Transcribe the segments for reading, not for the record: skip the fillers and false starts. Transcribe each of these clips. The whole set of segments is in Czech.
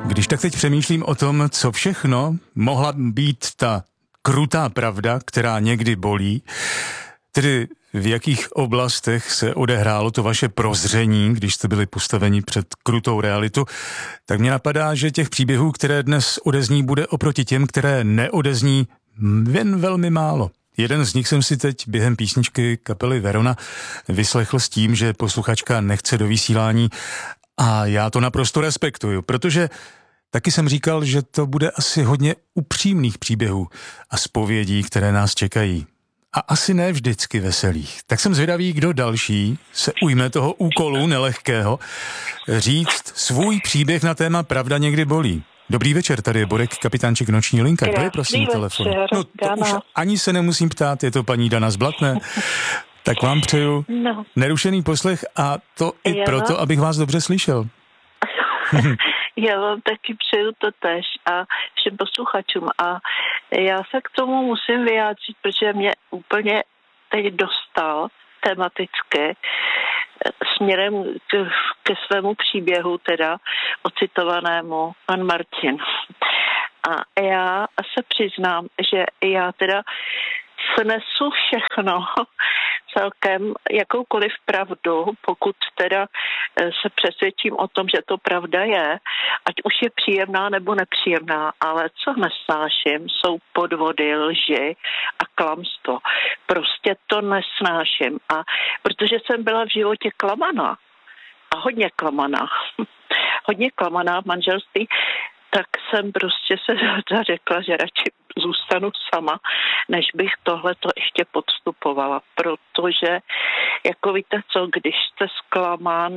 Když tak teď přemýšlím o tom, co všechno mohla být ta krutá pravda, která někdy bolí, tedy v jakých oblastech se odehrálo to vaše prozření, když jste byli postaveni před krutou realitu, tak mě napadá, že těch příběhů, které dnes odezní, bude oproti těm, které neodezní, jen velmi málo. Jeden z nich jsem si teď během písničky kapely Verona vyslechl s tím, že posluchačka nechce do vysílání a já to naprosto respektuju, protože taky jsem říkal, že to bude asi hodně upřímných příběhů a zpovědí, které nás čekají. A asi ne vždycky veselých. Tak jsem zvědavý, kdo další se ujme toho úkolu nelehkého říct svůj příběh na téma Pravda někdy bolí. Dobrý večer, tady je Borek, kapitánček Noční linka. Kdo je prosím telefon? No to už ani se nemusím ptát, je to paní Dana z Blatné. Tak vám přeju nerušený poslech a to i proto, abych vás dobře slyšel. Já vám taky přeju to též a všem posluchačům a já se k tomu musím vyjádřit, protože mě úplně teď dostal tematicky směrem ke svému příběhu, teda ocitovanému pan Martin. A já se přiznám, že já teda snesu všechno, celkem jakoukoliv pravdu, pokud teda se přesvědčím o tom, že to pravda je, ať už je příjemná nebo nepříjemná, ale co nesnáším, jsou podvody, lži a klamstvo. Prostě to nesnáším. A protože jsem byla v životě klamaná a hodně klamaná v manželství, tak jsem prostě se řekla, že radši zůstanu sama, než bych tohleto ještě podstupovala, protože jako víte co, když jste zklamán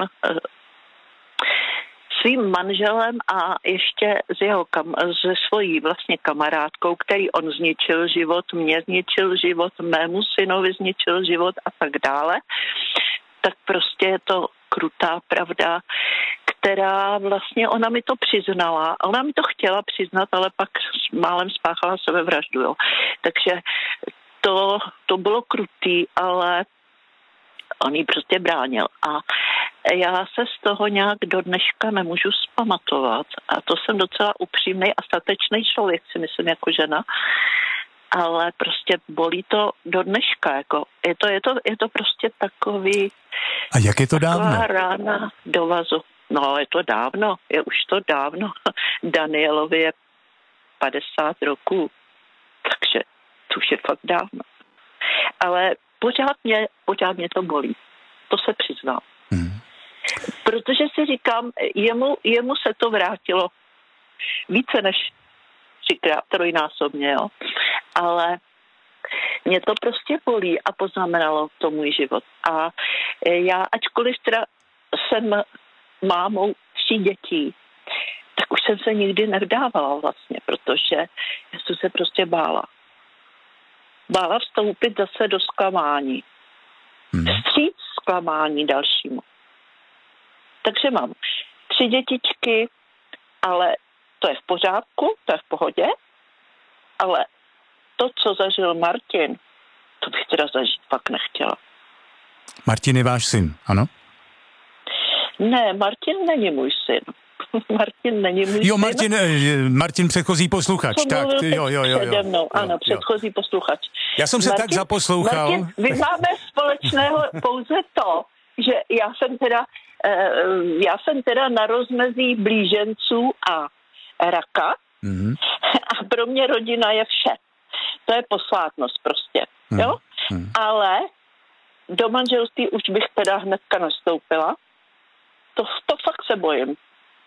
svým manželem a ještě se svojí vlastně kamarádkou, který on zničil život, mě zničil život, mému synovi zničil život a tak dále, tak prostě je to krutá pravda, která vlastně, ona mi to přiznala, ona mi to chtěla přiznat, ale pak málem spáchala sebevraždu, jo. Takže to bylo krutý, ale on jí prostě bránil. A já se z toho nějak do dneška nemůžu zpamatovat. A to jsem docela upřímnej a statečný člověk, si myslím, jako žena. Ale prostě bolí to do dneška, jako je to prostě takový... A jak je to dávno? Rána do vazu. No, je to dávno, je už to dávno. Danielovi je 50 roků, takže to už je fakt dávno. Ale pořád mě to bolí. To se přiznám. Protože si říkám, jemu se to vrátilo více než 3krát, trojnásobně, jo. Ale mě to prostě bolí a poznamenalo to můj život. A já, ačkoliv teda jsem mámou 3 dětí, tak už jsem se nikdy nevdávala vlastně, protože já jsem se prostě bála. Bála vstoupit zase do zklamání. Vstříc zklamání dalšímu. Takže mám 3 dětičky, ale to je v pořádku, to je v pohodě, ale to, co zažil Martin, to bych teda zažít fakt nechtěla. Martin je váš syn, ano? Ne, Martin není můj syn. Martin není můj jo, syn. Martin předchozí posluchač. Tak, jo. Přede mnou, ano, předchozí posluchač. Já jsem se tak zaposlouchal. Martin, my máme společného pouze to, že já jsem teda na rozmezí blíženců a raka a pro mě rodina je vše. To je posvátnost prostě, jo? Ale do manželství už bych teda hnedka nastoupila. To fakt se bojím.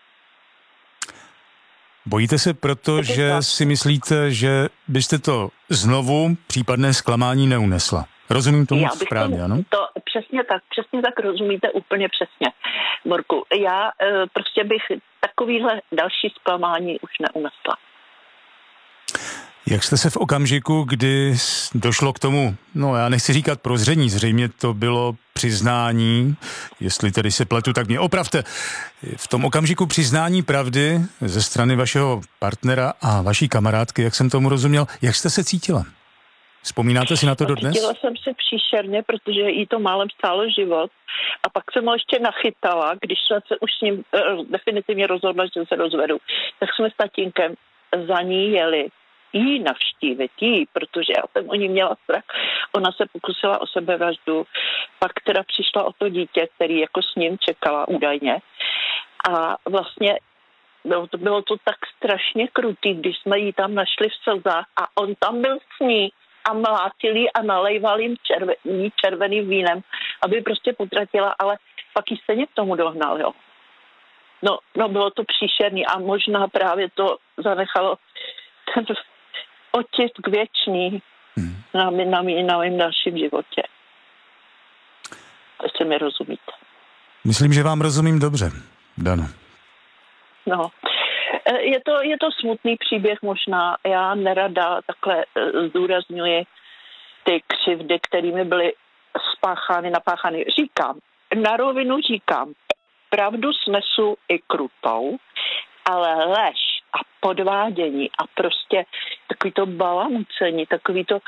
Bojíte se, protože si myslíte, že byste to znovu případné zklamání neunesla. Rozumím tomu správně, ano? Přesně tak rozumíte úplně přesně, Morku. Já prostě bych takovýhle další zklamání už neunesla. Jak jste se v okamžiku, kdy došlo k tomu, no já nechci říkat prozření, zřejmě to bylo přiznání, jestli tedy se pletu, tak mě opravte. V tom okamžiku přiznání pravdy ze strany vašeho partnera a vaší kamarádky, jak jsem tomu rozuměl, jak jste se cítila? Vzpomínáte si na to dodnes? Cítila jsem se příšerně, protože jí to málem stálo život. A pak jsem ho ještě nachytala, když jsem se už s ním definitivně rozhodla, že se rozvedu. Tak jsme s tatínkem za ní jeli jí navštívit, protože já jsem o ní měla strach. Ona se pokusila o sebevraždu, pak teda přišla o to dítě, který jako s ním čekala údajně. A vlastně bylo to tak strašně krutý, když jsme jí tam našli v slzách a on tam byl s ní a mlátil jí a nalejval jim červeným vínem, aby prostě potratila, ale pak jí stejně k tomu dohnal, jo. No bylo to příšerný a možná právě to zanechalo ten otisk věčný na mém dalším životě. Jestli mi rozumíte. Myslím, že vám rozumím dobře, Dano. No, je to smutný příběh možná. Já nerada takhle zdůrazňuji ty křivdy, kterými byly napáchány. Na rovinu říkám, pravdu snesu i krutou, ale lež a podvádění a prostě takový to balamucení, takový to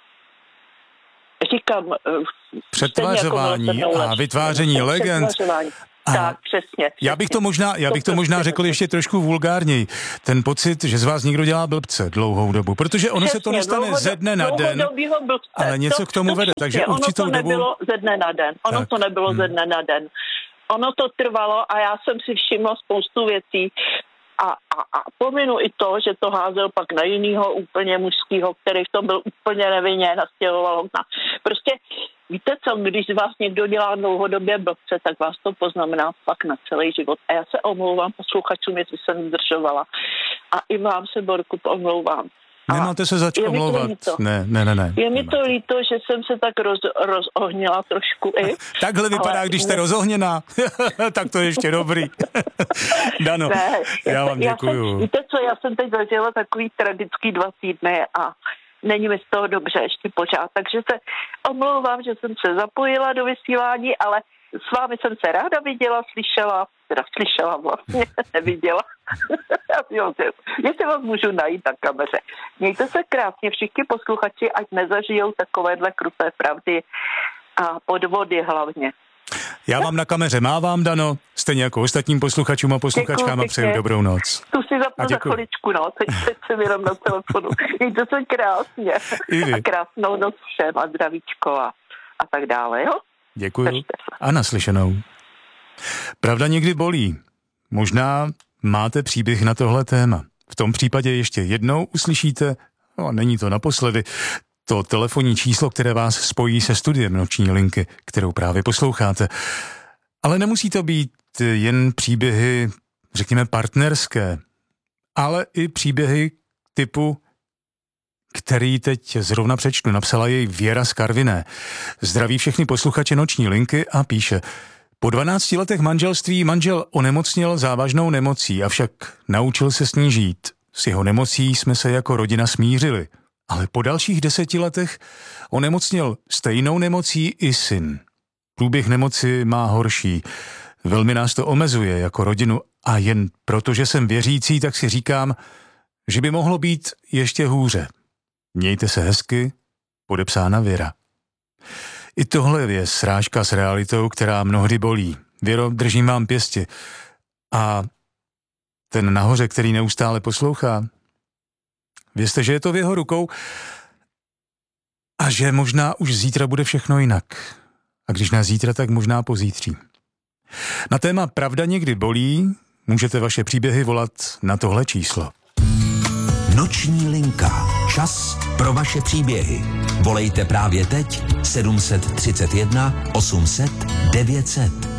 přetvařování a vytváření legend. Tak, přesně. Já bych to možná řekl ještě trošku vulgárněji. Ten pocit, že z vás někdo dělá blbce dlouhou dobu, protože ono se to nestane ze dne na den, ale něco k tomu vede, takže určitou dobu... Ono to nebylo ze dne na den. To nebylo ze dne na den. Ono to trvalo a já jsem si všimla spoustu věcí a pominu i to, že to házel pak na jinýho úplně mužskýho, který v tom byl úplně nevinně, nastěhoval ho. Prostě víte co, když z vás někdo dělá dlouhodobě blbce, tak vás to poznamená fakt na celý život. A já se omlouvám posluchačům, jestli jsem zdržovala. A i vám se, Borku, omlouvám. Nemáte se zač omlouvat. Ne. Je mi to líto, že jsem se tak rozohnila trošku i. Takhle vypadá, když jste rozohněná. Tak to je ještě dobrý. Dano, já vám děkuju. Víte co, já jsem teď zažila takový tragický 2 týdny a není mi z toho dobře ještě pořád. Takže se omlouvám, že jsem se zapojila do vysílání, ale s vámi jsem se ráda viděla, slyšela vlastně, neviděla. Jestli vás můžu najít na kameře. Mějte se krásně všichni posluchači, ať nezažijou takovéhle kruté pravdy a podvody hlavně. Já vám na kameře mávám, Dano, stejně jako ostatním posluchačům a posluchačkám a přeju dobrou noc. Tu si zapnu za chviličku, teď jsem jenom na telefonu. Mějte se krásně. A krásnou noc všem a zdravíčko a tak dále, jo? Děkuju a naslyšenou. Pravda někdy bolí. Možná máte příběh na tohle téma. V tom případě ještě jednou uslyšíte, není to naposledy, to telefonní číslo, které vás spojí se studiem Noční linky, kterou právě posloucháte. Ale nemusí to být jen příběhy, řekněme, partnerské, ale i příběhy typu, který teď zrovna přečtu, napsala jej Věra z Karviné. Zdraví všechny posluchače Noční linky a píše: po 12 letech manželství manžel onemocněl závažnou nemocí, avšak naučil se s ní žít. S jeho nemocí jsme se jako rodina smířili. Ale po dalších 10 letech onemocněl stejnou nemocí i syn. Průběh nemoci má horší. Velmi nás to omezuje jako rodinu a jen protože jsem věřící, tak si říkám, že by mohlo být ještě hůře. Mějte se hezky, podepsána Věra. I tohle je srážka s realitou, která mnohdy bolí. Věro, držím vám pěsti. A ten nahoře, který neustále poslouchá, vězte, že je to v jeho rukou a že možná už zítra bude všechno jinak. A když ne zítra, tak možná pozítří. Na téma Pravda někdy bolí můžete vaše příběhy volat na tohle číslo. Noční linka. Čas pro vaše příběhy. Volejte právě teď 731 800 900.